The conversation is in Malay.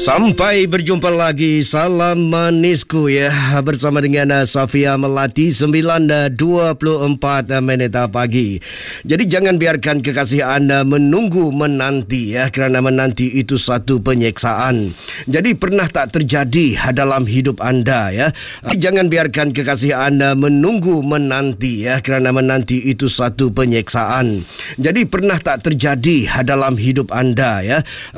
Sampai berjumpa lagi. Salam manisku ya. Bersama dengan Safia Melati 9.24 minit pagi. Jadi jangan biarkan kekasih anda menunggu menanti ya, kerana menanti itu satu penyiksaan. Jadi pernah tak terjadi dalam hidup anda ya. Jangan biarkan kekasih anda menunggu menanti ya, kerana menanti itu satu penyiksaan. Jadi pernah tak terjadi dalam hidup anda ya.